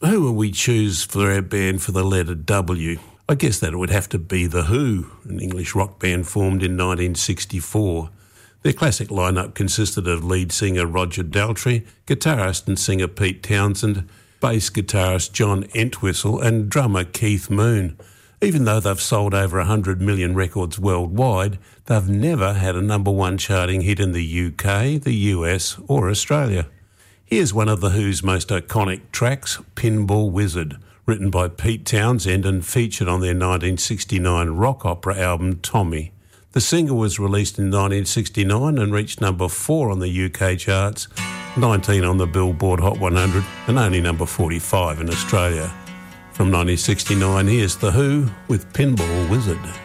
Who will we choose for our band for the letter W? I guess that it would have to be The Who, an English rock band formed in 1964. Their classic lineup consisted of lead singer Roger Daltrey, guitarist and singer Pete Townsend, bass guitarist John Entwistle and drummer Keith Moon. Even though they've sold over 100 million records worldwide, they've never had a number one charting hit in the UK, the US or Australia. Here's one of The Who's most iconic tracks, Pinball Wizard, written by Pete Townsend and featured on their 1969 rock opera album Tommy. The single was released in 1969 and reached number 4 on the UK charts, 19 on the Billboard Hot 100 and only number 45 in Australia. From 1969, here's The Who with Pinball Wizard.